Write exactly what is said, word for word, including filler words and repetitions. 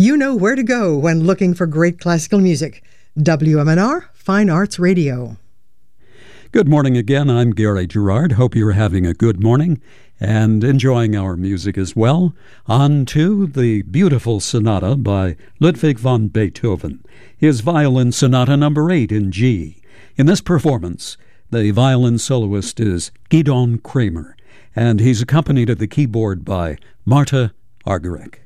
You know where to go when looking for great classical music. W M N R, Fine Arts Radio. Good morning again. I'm Gary Gerard. Hope you're having a good morning and enjoying our music as well. On to the beautiful sonata by Ludwig van Beethoven, his Violin Sonata number eight in G. In this performance, the violin soloist is Gidon Kramer, and he's accompanied at the keyboard by Marta Argerich.